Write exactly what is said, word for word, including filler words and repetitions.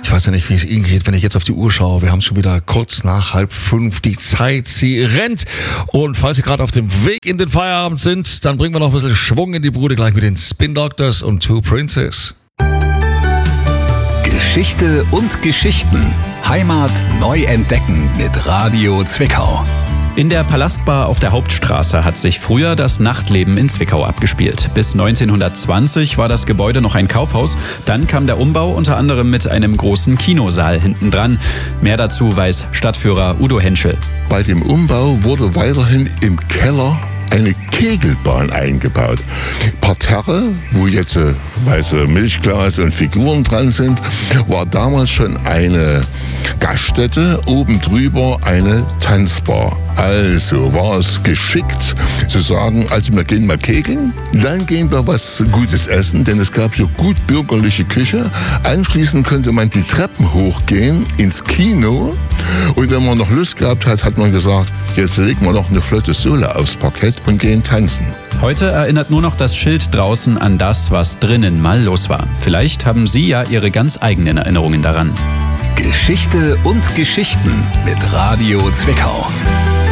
Ich weiß ja nicht, wie es Ihnen geht, wenn ich jetzt auf die Uhr schaue. Wir haben schon wieder kurz nach halb fünf. Die Zeit, sie rennt. Und falls Sie gerade auf dem Weg in den Feierabend sind, dann bringen wir noch ein bisschen Schwung in die Bude gleich mit den Spin Doctors und Two Princes. Geschichte und Geschichten. Heimat neu entdecken mit Radio Zwickau. In der Palastbar auf der Hauptstraße hat sich früher das Nachtleben in Zwickau abgespielt. Bis neunzehnhundertzwanzig war das Gebäude noch ein Kaufhaus. Dann kam der Umbau unter anderem mit einem großen Kinosaal hinten dran. Mehr dazu weiß Stadtführer Udo Henschel. Bei dem Umbau wurde weiterhin im Keller eine Kegelbahn eingebaut. Parterre, wo jetzt äh, weiße Milchglas und Figuren dran sind, war damals schon eine Gaststätte, oben drüber eine Tanzbar. Also war es geschickt zu sagen, also wir gehen mal kegeln, dann gehen wir was Gutes essen, denn es gab hier gut bürgerliche Küche. Anschließend könnte man die Treppen hochgehen ins Kino und wenn man noch Lust gehabt hat, hat man gesagt, jetzt legen wir noch eine flotte Sohle aufs Parkett und gehen tanzen. Heute erinnert nur noch das Schild draußen an das, was drinnen mal los war. Vielleicht haben Sie ja Ihre ganz eigenen Erinnerungen daran. Geschichte und Geschichten mit Radio Zwickau.